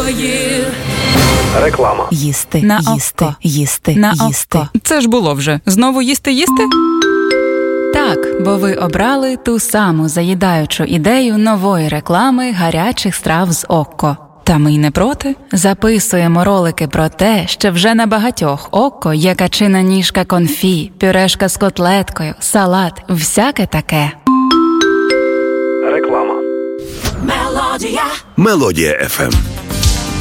Реклама. Їсти, на їсти, око. їсти, На їсти. око. Це ж було вже. Знову їсти? Так, бо ви обрали ту саму заїдаючу ідею нової реклами гарячих страв з Окко. Та ми й не проти. Записуємо ролики про те, що вже на багатьох Окко є качина ніжка конфі, пюрешка з котлеткою, салат, всяке таке. Реклама. Мелодія FM.